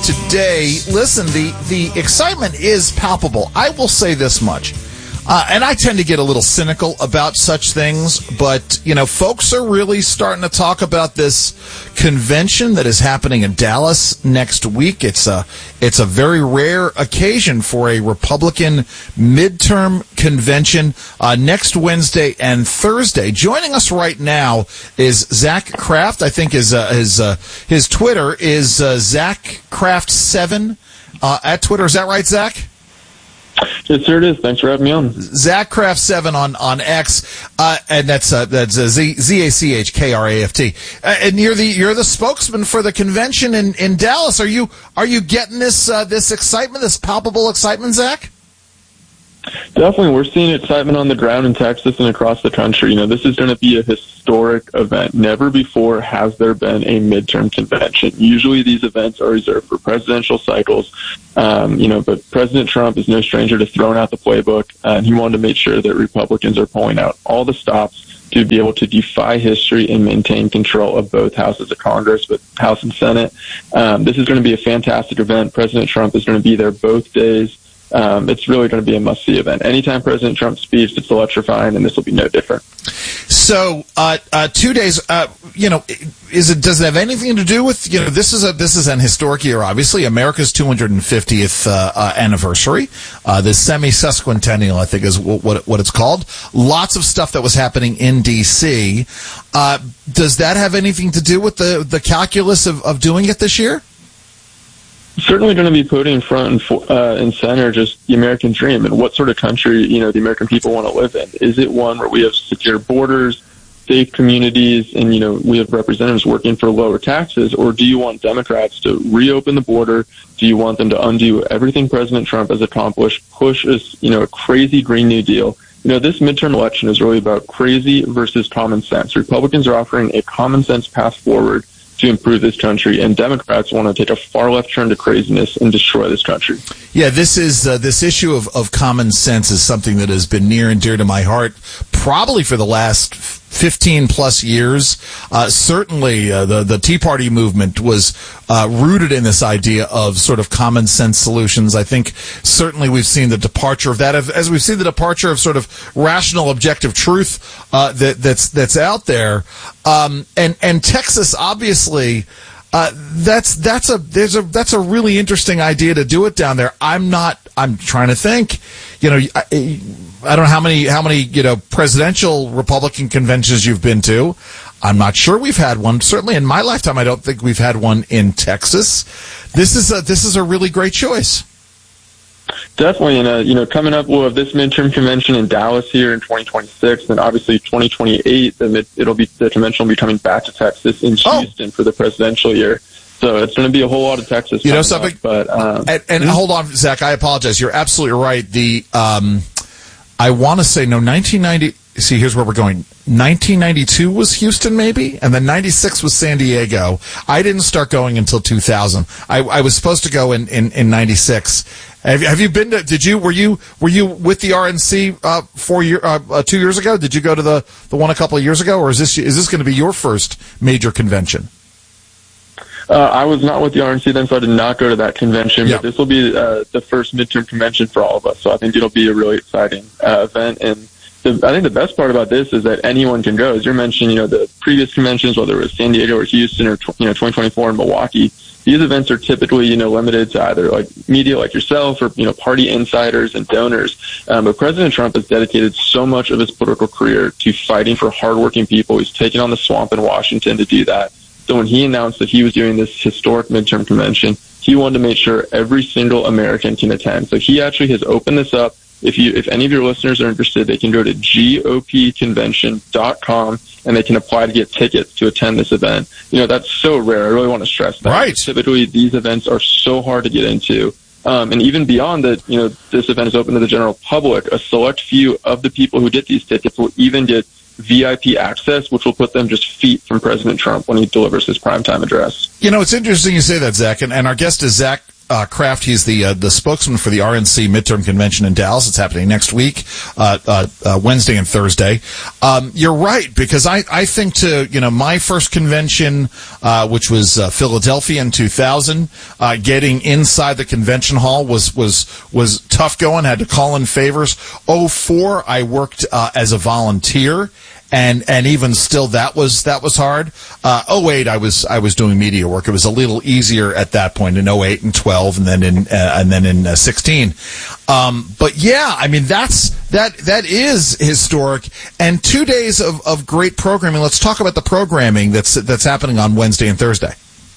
today. Listen, the excitement is palpable. I will say this much. And I tend to get a little cynical about such things, but, folks are really starting to talk about this convention that is happening in Dallas next week. It's a very rare occasion for a Republican midterm convention next Wednesday and Thursday. Joining us right now is Zach Kraft. I think his Twitter is Zach Kraft 7 at Twitter. Is that right, Zach? Yes, sir, it is. Thanks for having me on. Zach Kraft 7 on X, and that's ZACHKRAFT. And you're the spokesman for the convention in Dallas. Are you getting this excitement, this palpable excitement, Zach? Definitely. We're seeing excitement on the ground in Texas and across the country. This is going to be a historic event. Never before has there been a midterm convention. Usually these events are reserved for presidential cycles, but President Trump is no stranger to throwing out the playbook, and he wanted to make sure that Republicans are pulling out all the stops to be able to defy history and maintain control of both houses of Congress, with House and Senate. This is going to be a fantastic event. President Trump is going to be there both days. It's really going to be a must-see event. Anytime President Trump speaks, it's electrifying, and this will be no different. So, 2 days, does it have anything to do with, this is an historic year, obviously, America's 250th anniversary. The semi-sesquicentennial, I think, is what it's called. Lots of stuff that was happening in D.C. Does that have anything to do with the calculus of doing it this year? Certainly going to be putting front and center just the American dream and what sort of country, the American people want to live in. Is it one where we have secure borders, safe communities, and, we have representatives working for lower taxes? Or do you want Democrats to reopen the border? Do you want them to undo everything President Trump has accomplished, push us, a crazy Green New Deal? This midterm election is really about crazy versus common sense. Republicans are offering a common sense path forward to improve this country, and Democrats want to take a far left turn to craziness and destroy this country. Yeah, this is this issue of common sense is something that has been near and dear to my heart probably for the last 15 plus years. Certainly, the Tea Party movement was rooted in this idea of sort of common sense solutions. I think certainly we've seen the departure of that, as we've seen the departure of sort of rational, objective truth that's out there. And Texas, obviously, that's a really interesting idea to do it down there. I'm trying to think. I don't know how many presidential Republican conventions you've been to. I'm not sure we've had one. Certainly in my lifetime, I don't think we've had one in Texas. This is a really great choice. Definitely, and coming up, we'll have this midterm convention in Dallas here in 2026, and obviously 2028, the convention will be coming back to Texas in Houston for the presidential year. So it's going to be a whole lot of Texas. Something. And hold on, Zach. I apologize. You're absolutely right. I want to say 1990. See, here's where we're going. 1992 was Houston, maybe, and then 96 was San Diego. I didn't start going until 2000. I was supposed to go in 96. Have you been to? Were you with the RNC 2 years ago? Did you go to the one a couple of years ago, or is this going to be your first major convention? I was not with the RNC then, so I did not go to that convention. But this will be the first midterm convention for all of us. So I think it'll be a really exciting event. And I think the best part about this is that anyone can go. As you're mentioning, the previous conventions, whether it was San Diego or Houston or 2024 in Milwaukee, these events are typically limited to either like media like yourself or party insiders and donors. But President Trump has dedicated so much of his political career to fighting for hardworking people. He's taken on the swamp in Washington to do that. So when he announced that he was doing this historic midterm convention, he wanted to make sure every single American can attend. So he actually has opened this up. If any of your listeners are interested, they can go to GOPconvention.com and they can apply to get tickets to attend this event. That's so rare. I really want to stress that. Right. Typically, these events are so hard to get into. And even beyond that, this event is open to the general public. A select few of the people who get these tickets will even get VIP access, which will put them just feet from President Trump when he delivers his primetime address. It's interesting you say that, Zach, and our guest is Zach Kraft. He's the spokesman for the RNC midterm convention in Dallas. It's happening next week, Wednesday and Thursday. You're right, because I think my first convention, which was Philadelphia in 2000, getting inside the convention hall was tough going. Had to call in favors. 2004, I worked as a volunteer. And even still, that was hard. 2008, I was doing media work. It was a little easier at that point in 2008 and 12, and then in 16. But yeah, I mean that is historic, and 2 days of great programming. Let's talk about the programming that's happening on Wednesday and Thursday.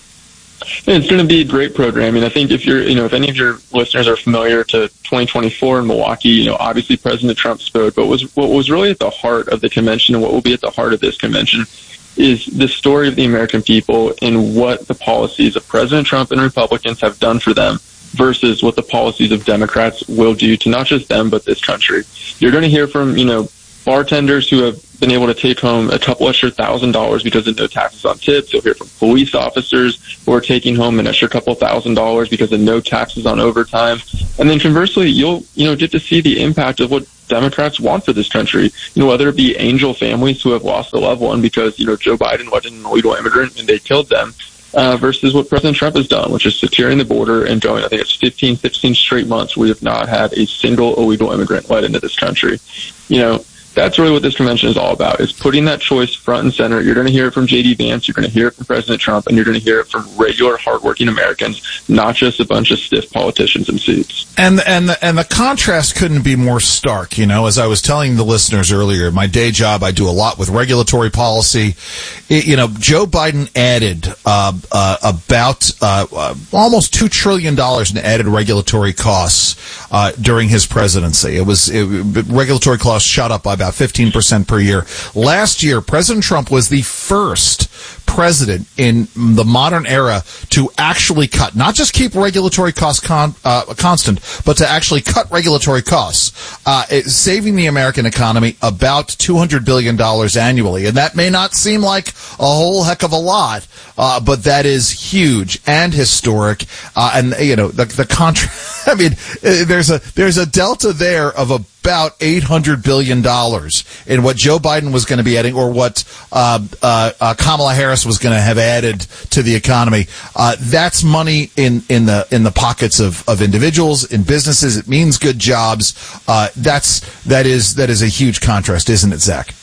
It's going to be great programming. I think if any of your listeners are familiar to 2024 in Milwaukee, obviously President Trump spoke, but what was really at the heart of the convention and what will be at the heart of this convention is the story of the American people and what the policies of President Trump and Republicans have done for them versus what the policies of Democrats will do to not just them, but this country. You're going to hear from, bartenders who have been able to take home a couple extra $1,000 because of no taxes on tips. You'll hear from police officers who are taking home an extra couple $1,000 because of no taxes on overtime. And then conversely, you'll get to see the impact of what Democrats want for this country. Whether it be angel families who have lost a loved one because Joe Biden wasn't an illegal immigrant and they killed them, versus what President Trump has done, which is securing the border and going, I think it's 15, 16 straight months we have not had a single illegal immigrant let into this country. That's really what this convention is all about, is putting that choice front and center. You're going to hear it from J.D. Vance, you're going to hear it from President Trump, and you're going to hear it from regular, hardworking Americans, not just a bunch of stiff politicians in suits. And the contrast couldn't be more stark. As I was telling the listeners earlier, my day job, I do a lot with regulatory policy. Joe Biden added about almost $2 trillion in added regulatory costs during his presidency. Regulatory costs shot up by about 15% per year. Last year, President Trump was the first president in the modern era to actually cut, not just keep regulatory costs constant, but to actually cut regulatory costs, saving the American economy about $200 billion annually. And that may not seem like a whole heck of a lot, but that is huge and historic. And the contrast. I mean, there's a delta there of about $800 billion in what Joe Biden was going to be adding, or what Kamala Harris was going to have added to the economy. That's money in the pockets of individuals, in businesses. It means good jobs. That is a huge contrast, isn't it, Zach?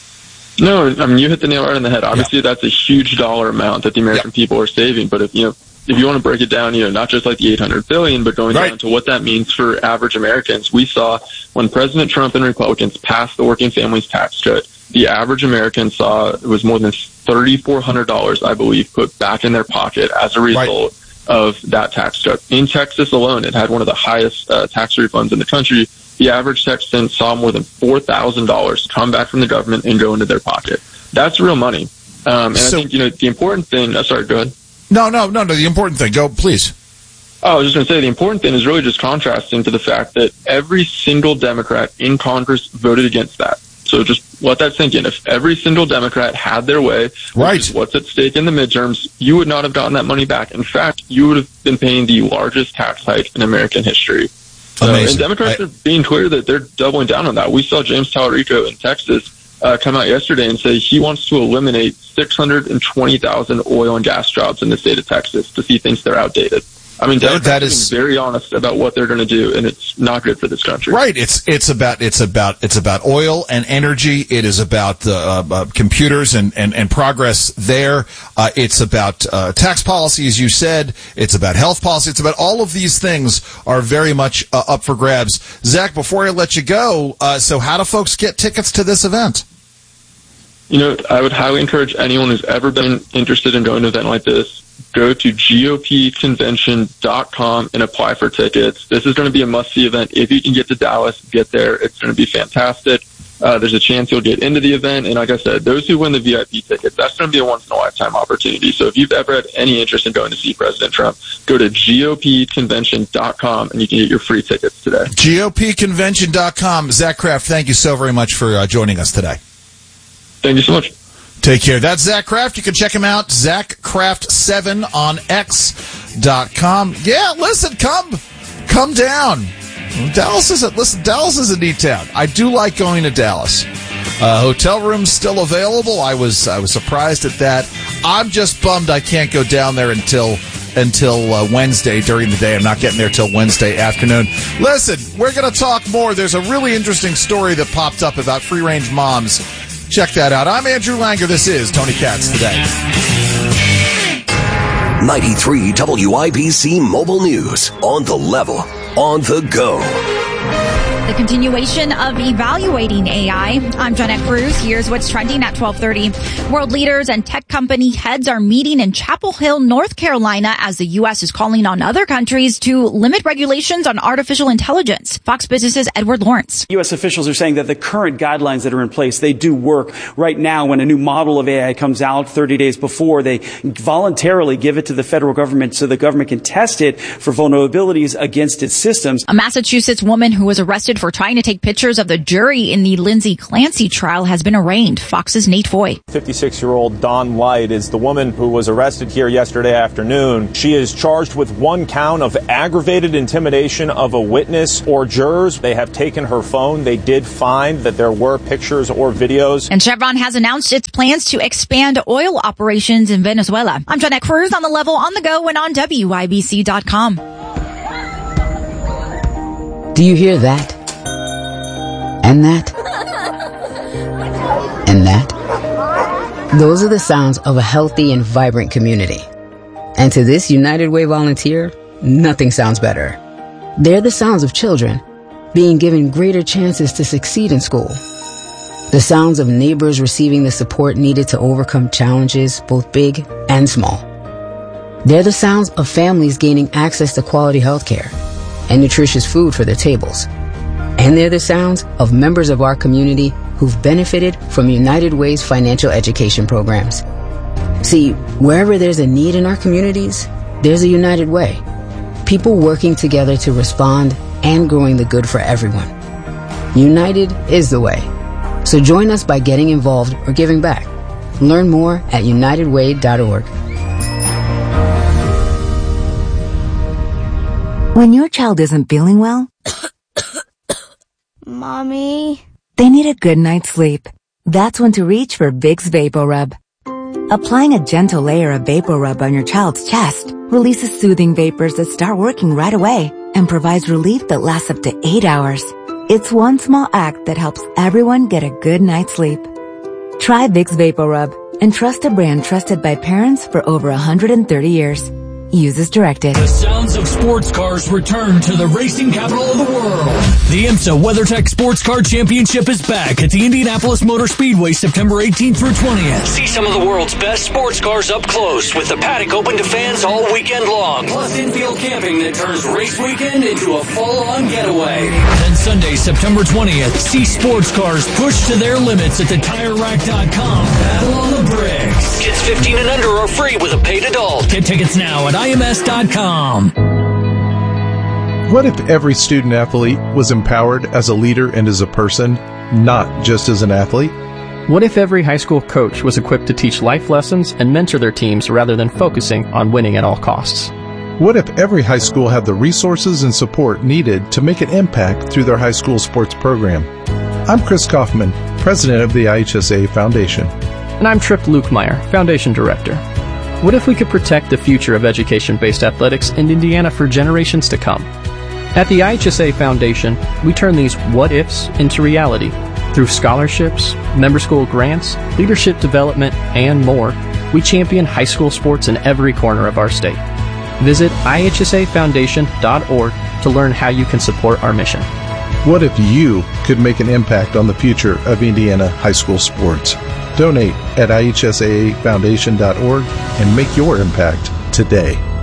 No, I mean, you hit the nail right on the head. Obviously, That's a huge dollar amount that the American people are saving. But if you want to break it down, not just like the $800 billion, but going down to what that means for average Americans, we saw when President Trump and Republicans passed the working families tax cut, the average American saw it was more than $3,400, I believe, put back in their pocket as a result of that tax cut. In Texas alone, it had one of the highest tax refunds in the country. The average Texan saw more than $4,000 come back from the government and go into their pocket. That's real money. I think, the important thing, sorry, go ahead. No, the important thing, go, please. I was just going to say, the important thing is really just contrasting to the fact that every single Democrat in Congress voted against that. So just let that sink in. If every single Democrat had their way, which is what's at stake in the midterms, you would not have gotten that money back. In fact, you would have been paying the largest tax hike in American history. And Democrats are being clear that they're doubling down on that. We saw James Talarico in Texas come out yesterday and say he wants to eliminate 620,000 oil and gas jobs in the state of Texas because he thinks they're outdated. I mean, Democrats are being very honest about what they're going to do, and it's not good for this country. Right. It's about oil and energy. It is about computers and progress there. It's about tax policy, as you said. It's about health policy. It's about all of these things are very much up for grabs. Zach, before I let you go, so how do folks get tickets to this event? I would highly encourage anyone who's ever been interested in going to an event like this, go to GOPconvention.com and apply for tickets. This is going to be a must-see event. If you can get to Dallas, get there. It's going to be fantastic. There's a chance you'll get into the event. And like I said, those who win the VIP tickets, that's going to be a once-in-a-lifetime opportunity. So if you've ever had any interest in going to see President Trump, go to GOPconvention.com and you can get your free tickets today. GOPconvention.com. Zach Kraft, thank you so very much for joining us today. Thank you so much. Take care. That's Zach Kraft. You can check him out, ZachKraft7 on X.com. Yeah, listen, come down. Dallas is a neat town. I do like going to Dallas. Hotel rooms still available. I was surprised at that. I'm just bummed I can't go down there until Wednesday during the day. I'm not getting there till Wednesday afternoon. Listen, we're going to talk more. There's a really interesting story that popped up about free-range moms. Check that out. I'm Andrew Langer. This is Tony Katz Today. 93 WIBC Mobile News. On the level. On the go. The continuation of evaluating AI. I'm Jeanette Cruz. Here's what's trending at 12:30. World leaders and tech company heads are meeting in Chapel Hill, North Carolina, as the U.S. is calling on other countries to limit regulations on artificial intelligence. Fox Business's Edward Lawrence. U.S. officials are saying that the current guidelines that are in place, they do work. Right now, when a new model of AI comes out 30 days before, they voluntarily give it to the federal government so the government can test it for vulnerabilities against its systems. A Massachusetts woman who was arrested for trying to take pictures of the jury in the Lindsay Clancy trial has been arraigned. Fox's Nate Foy. 56-year-old Dawn Light is the woman who was arrested here yesterday afternoon. She is charged with one count of aggravated intimidation of a witness or jurors. They have taken her phone. They did find that there were pictures or videos. And Chevron has announced its plans to expand oil operations in Venezuela. I'm Jeanette Cruz on the level, on the go, and on WIBC.com. Do you hear that? And that? And that? Those are the sounds of a healthy and vibrant community. And to this United Way volunteer, nothing sounds better. They're the sounds of children being given greater chances to succeed in school. The sounds of neighbors receiving the support needed to overcome challenges, both big and small. They're the sounds of families gaining access to quality health care and nutritious food for their tables. And they're the sounds of members of our community who've benefited from United Way's financial education programs. See, wherever there's a need in our communities, there's a United Way. People working together to respond and growing the good for everyone. United is the way. So join us by getting involved or giving back. Learn more at unitedway.org. When your child isn't feeling well, Mommy, they need a good night's sleep. That's when to reach for Vicks VapoRub. Applying a gentle layer of VapoRub on your child's chest releases soothing vapors that start working right away and provides relief that lasts up to 8 hours. It's one small act that helps everyone get a good night's sleep. Try Vicks VapoRub and trust a brand trusted by parents for over 130 years. Use as directed. The sounds of sports cars return to the racing capital of the world. The IMSA WeatherTech Sports Car Championship is back at the Indianapolis Motor Speedway September 18th through 20th. See some of the world's best sports cars up close with the paddock open to fans all weekend long. Plus infield camping that turns race weekend into a full-on getaway. Then Sunday, September 20th, see sports cars pushed to their limits at the TireRack.com. Battle on the bricks. Kids 15 and under are free with a paid adult. Get tickets now at IMS.com. What if every student athlete was empowered as a leader and as a person, not just as an athlete? What if every high school coach was equipped to teach life lessons and mentor their teams rather than focusing on winning at all costs? What if every high school had the resources and support needed to make an impact through their high school sports program? I'm Chris Kaufman, president of the IHSA Foundation. And I'm Tripp Lukemire, Foundation Director. What if we could protect the future of education-based athletics in Indiana for generations to come? At the IHSA Foundation, we turn these what-ifs into reality. Through scholarships, member school grants, leadership development, and more, we champion high school sports in every corner of our state. Visit ihsafoundation.org to learn how you can support our mission. What if you could make an impact on the future of Indiana high school sports? Donate at ihsafoundation.org and make your impact today.